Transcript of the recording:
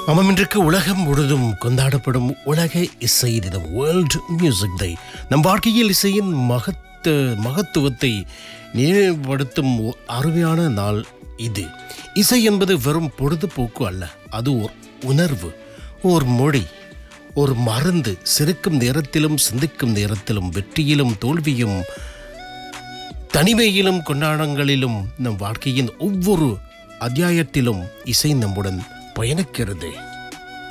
ஆமாம், இன்றைக்கு உலகம் முழுதும் கொண்டாடப்படும் உலக இசை தினம், வேர்ல்ட் மியூசிக் டே. நம் வாழ்க்கையில் இசையின் மகத்துவத்தை நினைவுபடுத்தும் அருமையான நாள் இது. இசை என்பது வெறும் பொழுதுபோக்கு அல்ல, அது ஓர் உணர்வு, ஓர் மொழி, ஒரு மருந்து. சிரிக்கும் நேரத்திலும் சிந்திக்கும் நேரத்திலும், வெற்றியிலும் தோல்வியும், தனிமையிலும் கொண்டாட்டங்களிலும், நம் வாழ்க்கையின் ஒவ்வொரு அத்தியாயத்திலும் இசை நம்முடன் பயணிக்கிறது.